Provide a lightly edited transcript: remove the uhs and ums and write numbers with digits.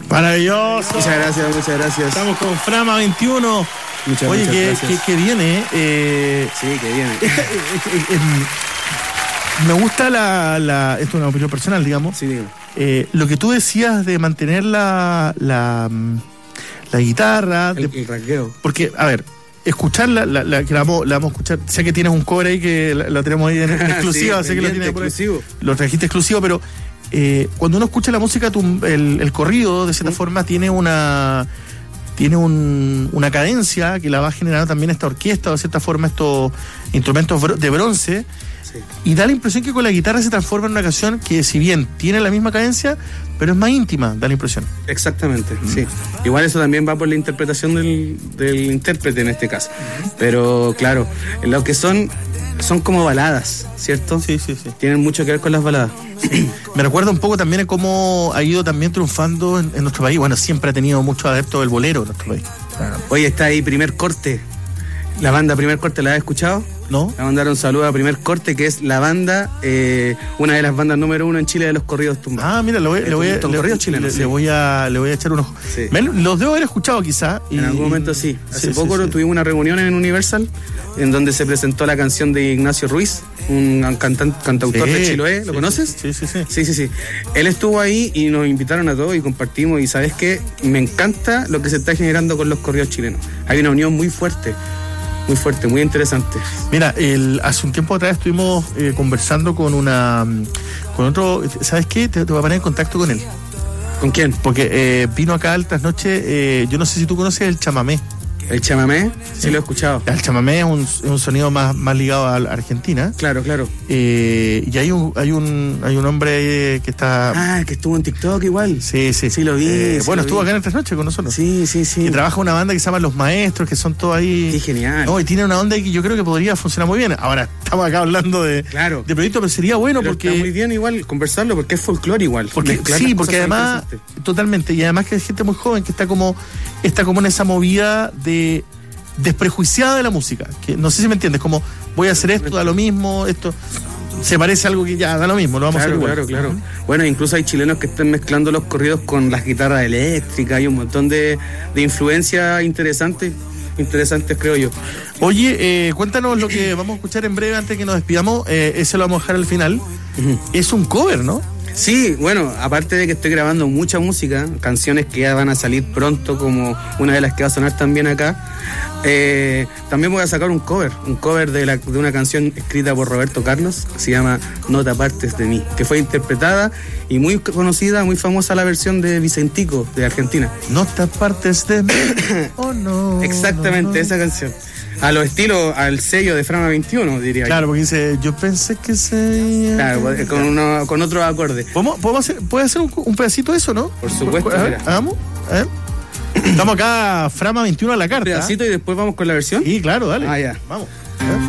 Maravilloso. Muchas gracias. Estamos con Frama 21. Muchas gracias. Que viene. Sí, que viene. Me gusta esto es una opinión personal, digamos. Sí, digo. Lo que tú decías de mantener la guitarra. El raqueo. Porque, a ver, escucharla, que la vamos a escuchar. Sé que tienes un cover ahí que la tenemos ahí en exclusiva. Sí, sé que lo tienes por ahí. exclusivo. Lo trajiste exclusivo, pero cuando uno escucha la música, el corrido, de cierta forma, tiene una cadencia que la va generando también esta orquesta, o de cierta forma estos instrumentos de bronce. Sí. Y da la impresión que con la guitarra se transforma en una canción que, si bien tiene la misma cadencia, pero es más íntima, da la impresión. Exactamente, sí. Igual eso también va por la interpretación del intérprete en este caso. Pero claro, lo que son como baladas, ¿cierto? Sí. Tienen mucho que ver con las baladas. Me recuerda un poco también a cómo ha ido también triunfando en nuestro país. Bueno, siempre ha tenido muchos adeptos del bolero en nuestro país. Claro. Oye, está ahí Primer Corte. La banda Primer Corte, ¿la has escuchado? ¿No? Le mandaron un saludo a Primer Corte, que es la banda, una de las bandas número 1 en Chile de los corridos tumbados. Ah, mira, le voy a echar un ojo. Sí. Los debo haber escuchado quizá. En algún momento sí. Hace poco tuvimos una reunión en Universal en donde se presentó la canción de Ignacio Ruiz, un cantautor de Chiloé. ¿Lo conoces? Sí. Él estuvo ahí y nos invitaron a todos y compartimos. Y ¿sabes qué? Me encanta lo que se está generando con los corridos chilenos. Hay una unión muy fuerte, muy interesante. Mira, hace un tiempo atrás estuvimos conversando con otro, ¿sabes qué? Te voy a poner en contacto con él. ¿Con quién? Porque vino acá al trasnoche, yo no sé si tú conoces el chamamé. ¿El chamamé? Sí, lo he escuchado. El chamamé es un sonido más ligado a la Argentina. Claro. Y hay un hombre que está... Ah, que estuvo en TikTok igual. Sí, lo vi. Bueno, estuvo acá en el trasnoche con nosotros. Sí. Y trabaja una banda que se llama Los Maestros, que son todos ahí... Sí, genial. No, y tiene una onda que yo creo que podría funcionar muy bien. Ahora, estamos acá hablando de proyecto, pero sería bueno porque... Está muy bien igual conversarlo, porque es folclore igual. Porque además... Totalmente. Y además que hay gente muy joven que está como en esa movida de desprejuiciada de la música, que no sé si me entiendes, como voy a hacer esto, da lo mismo, esto se parece a algo que ya da lo mismo, lo vamos a hacer igual. Claro. Bueno, incluso hay chilenos que están mezclando los corridos con las guitarras eléctricas, hay un montón de influencias interesantes, creo yo. Oye, cuéntanos lo que vamos a escuchar en breve antes que nos despidamos, ese lo vamos a dejar al final. Es un cover, ¿no? Sí, bueno, aparte de que estoy grabando mucha música, canciones que ya van a salir pronto, como una de las que va a sonar también acá, también voy a sacar un cover de una canción escrita por Roberto Carlos, que se llama No te apartes de mí, que fue interpretada y muy conocida, muy famosa la versión de Vicentico, de Argentina. No te apartes de mí, oh no. Exactamente, esa canción. A los estilos, al sello de Frama 21, diría yo. Claro, porque dice, yo pensé que se... Claro, con otros acordes. ¿Puede hacer un pedacito de eso, no? Por supuesto. A ver, hagamos. A ver. Estamos acá, Frama 21 a la carta. Un pedacito y después vamos con la versión. Sí, claro, dale. Ah, ya. Vamos.